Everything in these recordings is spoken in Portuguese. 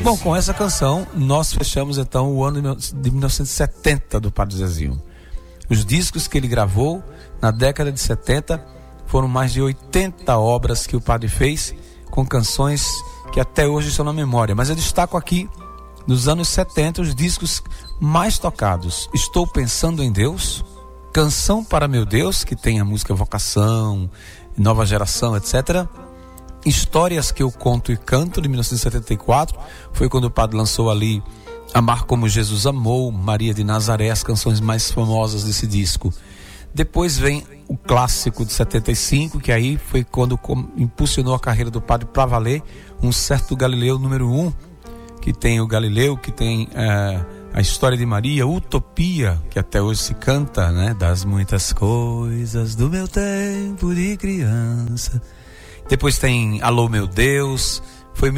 Bom, com essa canção nós fechamos então o ano de 1970 do Padre Zezinho. Os discos que ele gravou na década de 70 foram mais de 80 obras que o padre fez, com canções que até hoje estão na memória. Mas eu destaco aqui, nos anos 70, os discos mais tocados: Estou Pensando em Deus, Canção para Meu Deus, que tem a música Vocação, Nova Geração, etc. Histórias que Eu Conto e Canto, de 1974, foi quando o padre lançou ali Amar Como Jesus Amou, Maria de Nazaré, as canções mais famosas desse disco. Depois vem o clássico de 75, que aí foi quando impulsionou a carreira do padre para valer, Um Certo Galileu número 1, que tem o Galileu, que tem a história de Maria, Utopia, que até hoje se canta, né? Das muitas coisas do meu tempo de criança. Depois tem Alô Meu Deus, foi em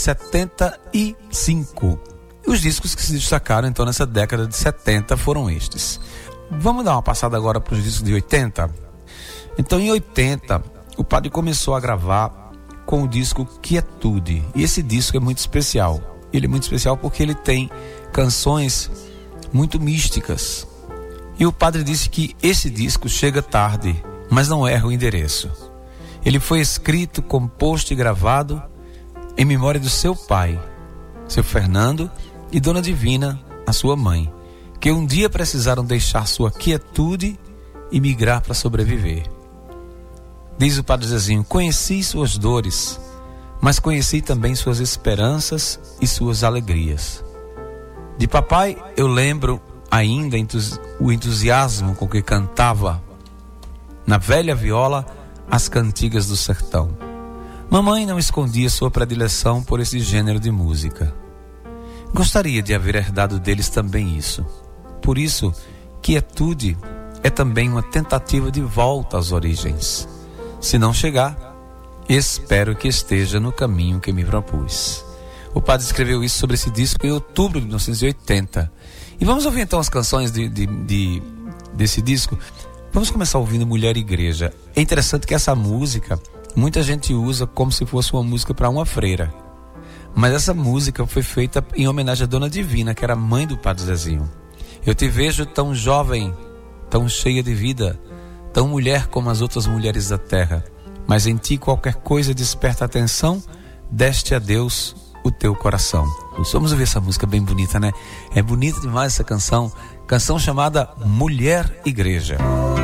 1975. Os discos que se destacaram então nessa década de 70 foram estes. Vamos dar uma passada agora para os discos de 80? Então, em 80, o padre começou a gravar com o disco Quietude. E esse disco é muito especial. Ele é muito especial porque ele tem canções muito místicas. E o padre disse que esse disco chega tarde, mas não erra o endereço. Ele foi escrito, composto e gravado em memória do seu pai, seu Fernando, e Dona Divina, a sua mãe, que um dia precisaram deixar sua quietude e migrar para sobreviver. Diz o Padre Zezinho: conheci suas dores, mas conheci também suas esperanças e suas alegrias. De papai eu lembro ainda o entusiasmo com que cantava na velha viola as cantigas do sertão. Mamãe não escondia sua predileção por esse gênero de música. Gostaria de haver herdado deles também isso. Por isso, Quietude é também uma tentativa de volta às origens. Se não chegar, espero que esteja no caminho que me propus. O padre escreveu isso sobre esse disco em outubro de 1980. E vamos ouvir então as canções desse disco. Vamos começar ouvindo Mulher Igreja. É interessante que essa música muita gente usa como se fosse uma música para uma freira. Mas essa música foi feita em homenagem à Dona Divina, que era mãe do Padre Zezinho. Eu te vejo tão jovem, tão cheia de vida, tão mulher como as outras mulheres da terra. Mas em ti qualquer coisa desperta atenção, deste a Deus o teu coração. Vamos ouvir essa música bem bonita, né? É bonita demais essa canção. Canção chamada Mulher Igreja.